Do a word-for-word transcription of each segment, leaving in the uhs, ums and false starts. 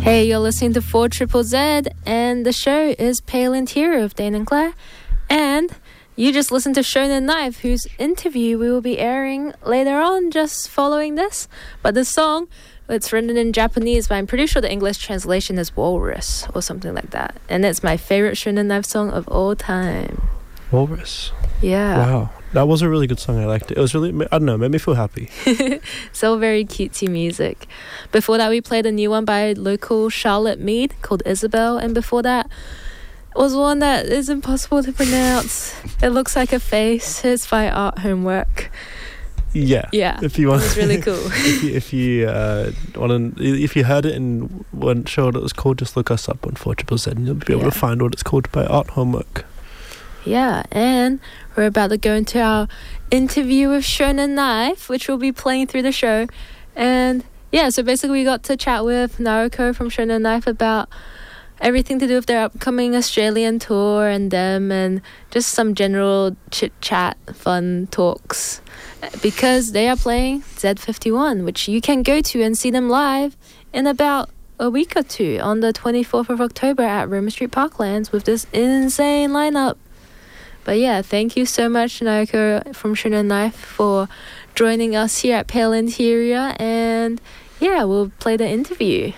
Hey, you're listening to four Triple Z, and the show is Pale Interior of Dane and Claire. And you just listened to Shonen Knife, whose interview we will be airing later on, just following this. But the song, it's written in Japanese, but I'm pretty sure the English translation is Walrus or something like that. And it's my favorite Shonen Knife song of all time. Walrus. Yeah. Wow. That was a really good song. I liked it. It was really, I don't know, made me feel happy. So very cutesy music. Before that, we played a new one by local Charlotte Mead called Isabel. And before that was one that is impossible to pronounce. It looks like a face. It's by Art Homework. Yeah. Yeah. If you want, it was really cool. if you, if you uh, want to, if you heard it and weren't sure what it was called, just look us up on four Triple Z and you'll be able yeah. to find what it's called by Art Homework. Yeah, and we're about to go into our interview with Shonen Knife, which will be playing through the show. And yeah, so basically we got to chat with Naruko from Shonen Knife about everything to do with their upcoming Australian tour and them, and just some general chit-chat, fun talks. Because they are playing Z fifty-one, which you can go to and see them live in about a week or two on the twenty-fourth of October at Roma Street Parklands with this insane lineup. But yeah, thank you so much, Naoko from Shonen Knife, for joining us here at Pale Interior. And yeah, we'll play the interview.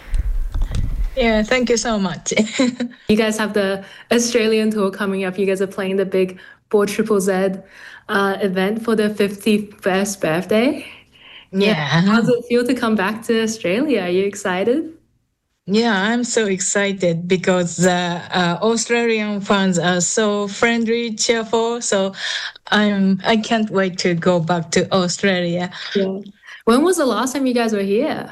Yeah, thank you so much. You guys have the Australian tour coming up. You guys are playing the big four Triple Z uh, event for the fifty-first birthday. Yeah. How does it feel to come back to Australia? Are you excited? Yeah, I'm so excited because the uh, Australian fans are so friendly, cheerful. So I'm I can't wait to go back to Australia. Yeah. When was the last time you guys were here?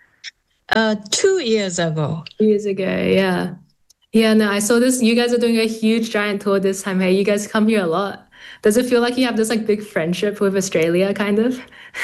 Uh, two years ago. Two years ago, yeah. Yeah, no, I saw this. You guys are doing a huge giant tour this time. Hey, you guys come here a lot. Does it feel like you have this like big friendship with Australia, kind of?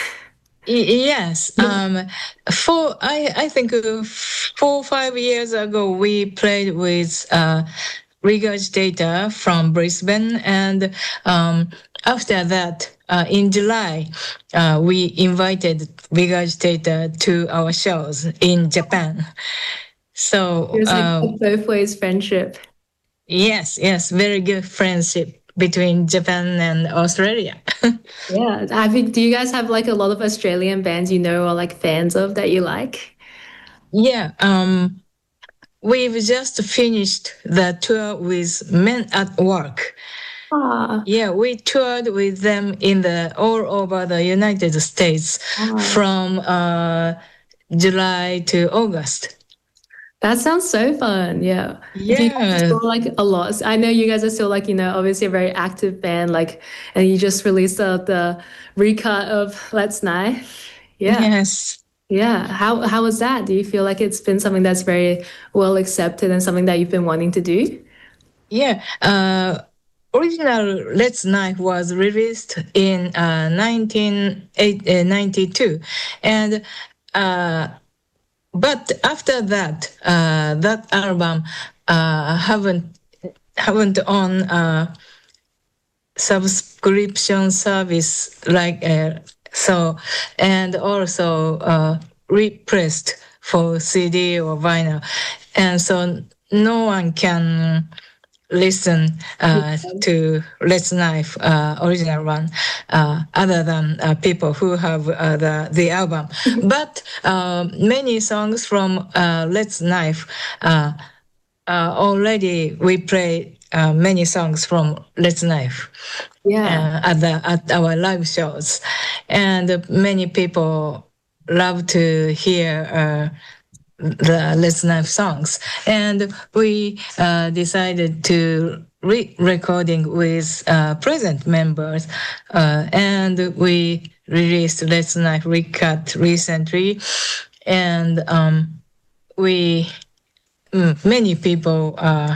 Yes. Um, four, I, I think uh, four or five years ago, we played with uh, Regurgitator from Brisbane. And um, after that, uh, in July, uh, we invited Regurgitator to our shows in Japan. So it was like uh, a both ways friendship. Yes, yes, very good friendship between Japan and Australia. Yeah. I think, do you guys have like a lot of Australian bands you know or like fans of that you like? Yeah. Um, we've just finished the tour with Men at Work. Ah. Yeah, we toured with them in the all over the United States ah. from uh, July to August. That sounds so fun. Yeah. Yeah. Do you guys still, like a lot? I know you guys are still like, you know, obviously a very active band, like, and you just released the, the recut of Let's Knife. Yeah. Yes. Yeah. How, how was that? Do you feel like it's been something that's very well accepted and something that you've been wanting to do? Yeah. Uh, original Let's Knife was released in uh, nineteen ninety-two. And, uh, But after that, uh, that album uh, haven't haven't on uh, subscription service like uh, so, and also uh, repressed for C D or vinyl, and so no one can listen uh, to Let's Knife uh, original one uh, other than uh, people who have uh, the the album. But uh, many songs from uh, Let's Knife uh, uh, already we play uh, many songs from Let's Knife. Yeah, uh, at the at our live shows, and many people love to hear. Uh, the Let's Knife songs, and we uh, decided to re-recording with uh, present members, uh, and we released Let's Knife Recut recently, and um, we mm, many people uh,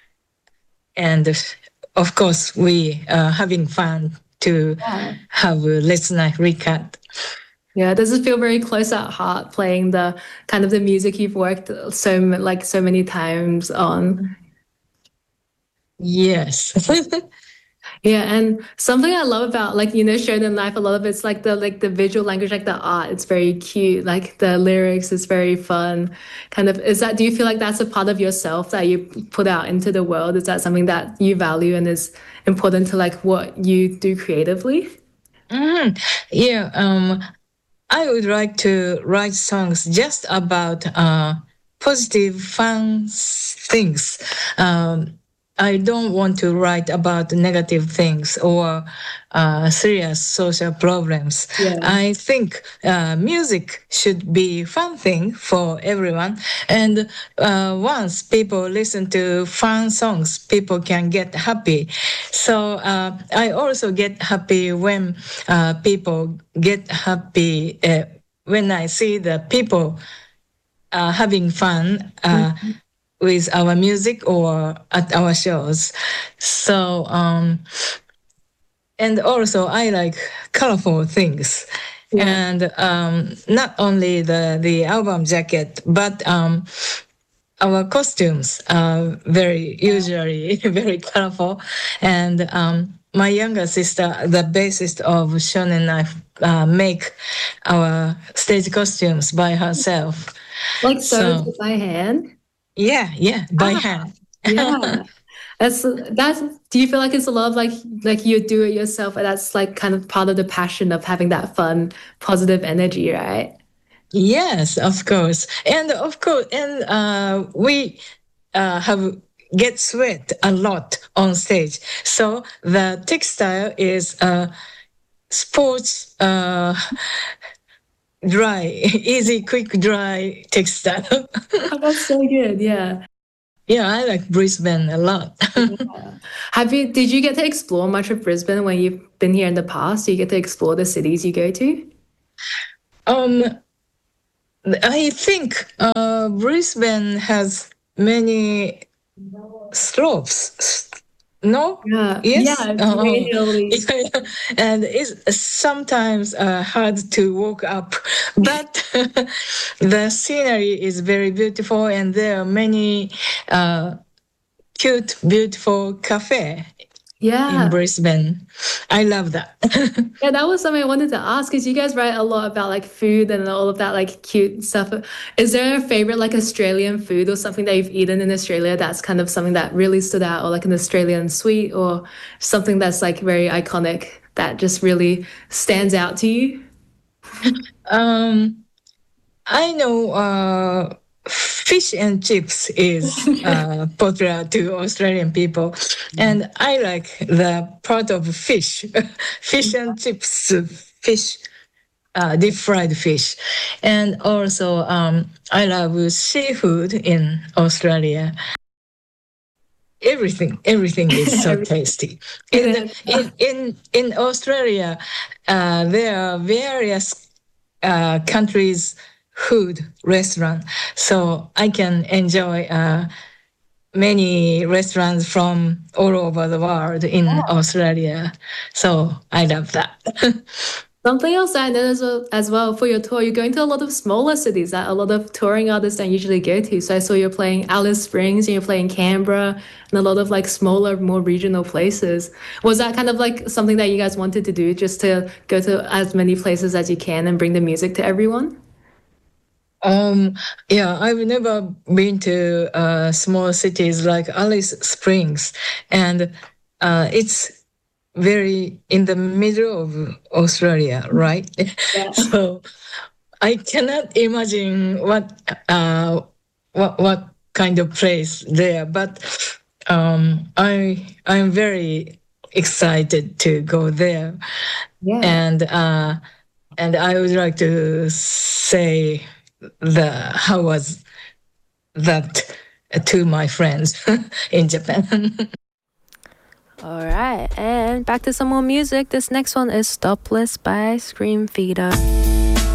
and of course we are having fun to yeah. have a Let's Knife Recut. Yeah, does it feel very close at heart playing the kind of the music you've worked so like so many times on? Yes. Yeah, and something I love about like you know Shonen Life, a lot of it's like the like the visual language, like the art. It's very cute. Like the lyrics is very fun. Kind of is that? Do you feel like that's a part of yourself that you put out into the world? Is that something that you value and is important to like what you do creatively? Mm, yeah, um, I would like to write songs just about uh, positive, fun things. Um, I don't want to write about negative things or uh, serious social problems. Yeah. I think uh, music should be fun thing for everyone. And uh, once people listen to fun songs, people can get happy. So uh, I also get happy when uh, people get happy uh, when I see the people uh, having fun. Uh, mm-hmm. with our music or at our shows. So, um, and also I like colorful things. Yeah. And um, not only the, the album jacket, but um, our costumes are very, usually very colorful. And um, my younger sister, the bassist of Shonen Knife, uh, make our stage costumes by herself. Like so, so by hand? Yeah, yeah, by ah, hand. Yeah. That's that's do you feel like it's a lot of like like you do it yourself and that's like kind of part of the passion of having that fun, positive energy, right? Yes, of course. And of course, and uh, we uh, have get sweat a lot on stage. So the textile is uh, sports uh, dry, easy, quick, dry textile. Oh, that's so good. Yeah. Yeah, I like Brisbane a lot. Yeah. Have you? Did you get to explore much of Brisbane when you've been here in the past? Do you get to explore the cities you go to? Um, I think uh, Brisbane has many slopes. No? Yeah. Yes. Yeah, uh, really. And it's sometimes uh, hard to walk up, but the scenery is very beautiful, and there are many uh, cute, beautiful cafes. Yeah. In Brisbane. I love that. Yeah, that was something I wanted to ask because you guys write a lot about like food and all of that like cute stuff. Is there a favorite like Australian food or something that you've eaten in Australia that's kind of something that really stood out, or like an Australian sweet or something that's like very iconic that just really stands out to you? Um, I know uh, fish and chips is uh, popular to Australian people, and I like the part of fish, fish and chips, fish, uh, deep fried fish, and also um, I love seafood in Australia. Everything, everything is so tasty. In, in in in Australia, uh, there are various uh, countries. Food restaurant, so I can enjoy uh, many restaurants from all over the world in yeah. Australia. So I love that. Something else I noticed as well for your tour, you're going to a lot of smaller cities that a lot of touring artists don't usually go to. So I saw you're playing Alice Springs and you're playing Canberra and a lot of like smaller, more regional places. Was that kind of like something that you guys wanted to do, just to go to as many places as you can and bring the music to everyone? Um, yeah, I've never been to uh, small cities like Alice Springs, and uh, it's very in the middle of Australia, right? Yeah. So I cannot imagine what uh, what what kind of place there, but um, I I'm very excited to go there, yeah. and uh, and I would like to say. The how was that to my friends in Japan. All right, and back to some more music. This next one is Stopless by Scream Feeder.